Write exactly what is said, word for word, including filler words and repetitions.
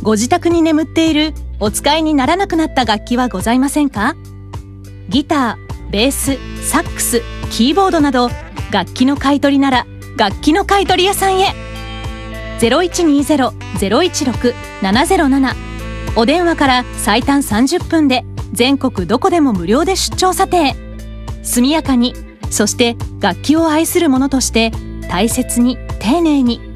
ご自宅に眠っているお使いにならなくなった楽器はございませんか？ギター、ベース、サックス、キーボードなど楽器の買い取りなら楽器の買い取り屋さんへ。 ゼロいちにゼロ ゼロいちろく ななゼロなな お電話から最短さんじゅっぷんで全国どこでも無料で出張査定。速やかに、そして楽器を愛する者として大切に丁寧に